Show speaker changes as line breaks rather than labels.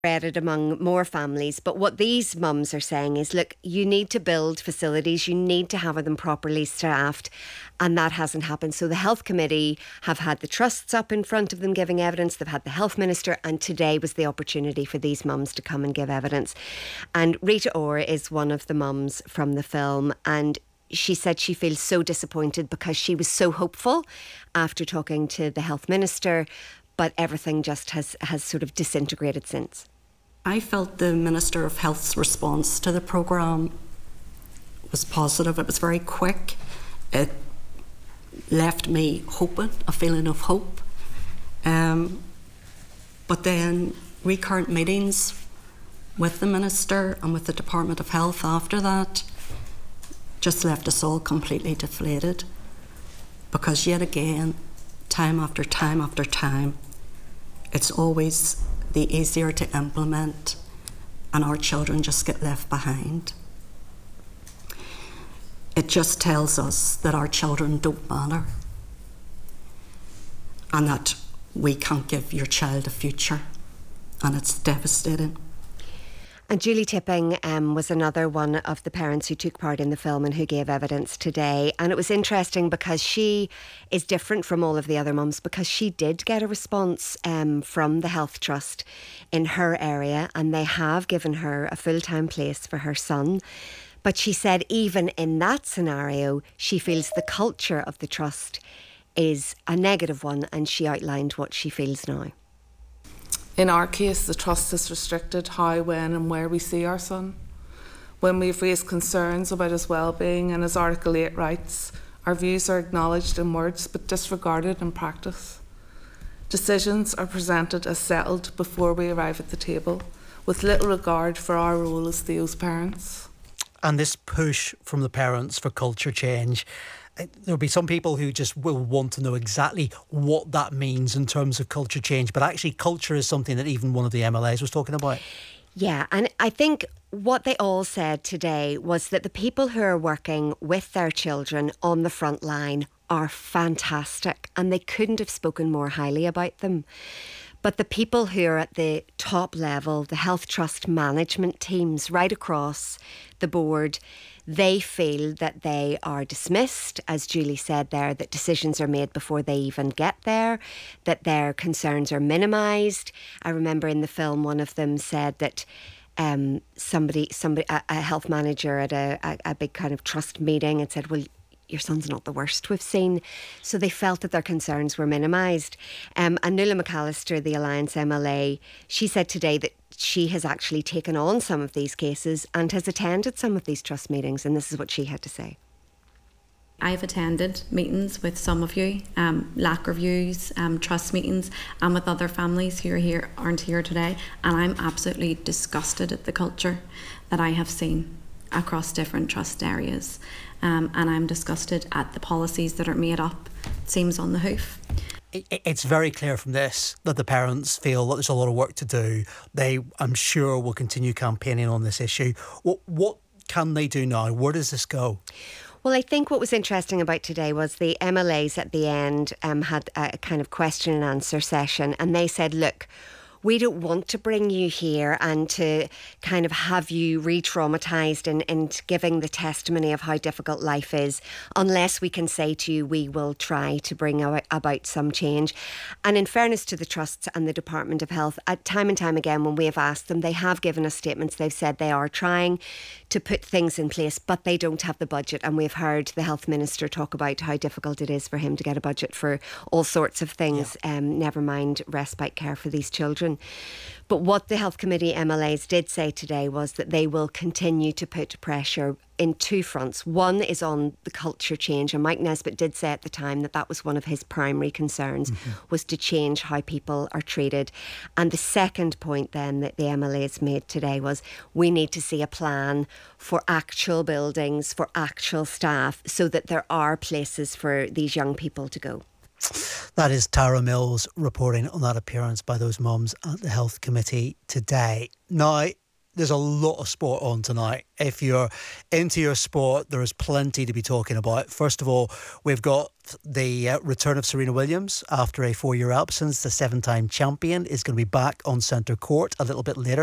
spread it among more families. But what these mums are saying is, look, you need to build facilities, you need to have them properly staffed, and that hasn't happened. So the Health Committee have had the trusts up in front of them giving evidence, they've had the Health Minister, and today was the opportunity for these mums to come and give evidence. And Rita Ora is one of the mums from the film, and she said she feels so disappointed because she was so hopeful after talking to the Health Minister, but everything just has sort of disintegrated since.
I felt the Minister of Health's response to the programme was positive. It was very quick. It left me hoping, a feeling of hope. But then recurrent meetings with the Minister and with the Department of Health after that just left us all completely deflated, because yet again, time after time after time, it's always the easier to implement, and our children just get left behind. It just tells us that our children don't matter, and that we can't give your child a future, and it's devastating.
And Julie Tipping was another one of the parents who took part in the film and who gave evidence today. And it was interesting because she is different from all of the other mums, because she did get a response from the Health Trust in her area, and they have given her a full-time place for her son. But she said even in that scenario, she feels the culture of the trust is a negative one, and she outlined what she feels now.
In our case, the trust has restricted how, when and where we see our son. When we've raised concerns about his well-being and his Article 8 rights, our views are acknowledged in words but disregarded in practice. Decisions are presented as settled before we arrive at the table, with little regard for our role as Theo's parents.
And this push from the parents for culture change, there'll be some people who just will want to know exactly what that means in terms of culture change. But actually, culture is something that even one of the MLAs was talking about.
Yeah, and I think what they all said today was that the people who are working with their children on the front line are fantastic, and they couldn't have spoken more highly about them. But the people who are at the top level, the Health Trust management teams right across the board, they feel that they are dismissed, as Julie said there, that decisions are made before they even get there, that their concerns are minimised. I remember in the film one of them said that somebody, a health manager at a big kind of trust meeting had said, well, your son's not the worst we've seen. So they felt that their concerns were minimised. And Nuala McAllister, the Alliance MLA, she said today that she has actually taken on some of these cases and has attended some of these trust meetings, and this is what she had to say.
I've attended meetings with some of you, LAC reviews, trust meetings, and with other families who aren't here today, and I'm absolutely disgusted at the culture that I have seen across different trust areas, and I'm disgusted at the policies that are made up. It seems on the hoof.
It's very clear from this that the parents feel that there's a lot of work to do. They, I'm sure, will continue campaigning on this issue. What can they do now? Where does this go?
Well, I think what was interesting about today was the MLAs at the end had a kind of question and answer session, and they said, look, we don't want to bring you here and to kind of have you re-traumatised and giving the testimony of how difficult life is unless we can say to you we will try to bring about some change. And in fairness to the trusts and the Department of Health, at time and time again when we have asked them, they have given us statements. They've said they are trying to put things in place, but they don't have the budget. And we've heard the Health Minister talk about how difficult it is for him to get a budget for all sorts of things, never mind respite care for these children. But what the Health Committee MLAs did say today was that they will continue to put pressure in two fronts. One is on the culture change, and Mike Nesbitt did say at the time that that was one of his primary concerns, was to change how people are treated. And the second point then that the MLAs made today was we need to see a plan for actual buildings, for actual staff, so that there are places for these young people to go.
That is Tara Mills reporting on that appearance by those mums at the Health Committee today. Now, there's a lot of sport on tonight. If you're into your sport, there is plenty to be talking about. First of all, we've got the return of Serena Williams after a 4-year absence. The 7-time champion is going to be back on centre court a little bit later